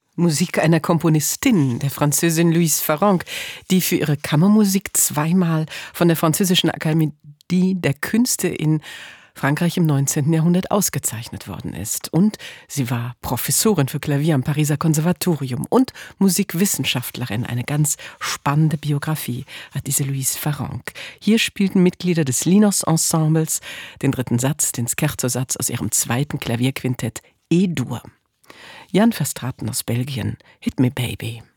Musik einer Komponistin, der Französin Louise Farrenc, die für ihre Kammermusik zweimal von der Französischen Akademie der Künste in Frankreich im 19. Jahrhundert ausgezeichnet worden ist. Und sie war Professorin für Klavier am Pariser Konservatorium und Musikwissenschaftlerin. Eine ganz spannende Biografie hat diese Louise Farrenc. Hier spielten Mitglieder des Linos-Ensembles den dritten Satz, den Scherzo-Satz aus ihrem zweiten Klavierquintett E-Dur. Jan Verstraeten aus Belgien, Hit Me Baby.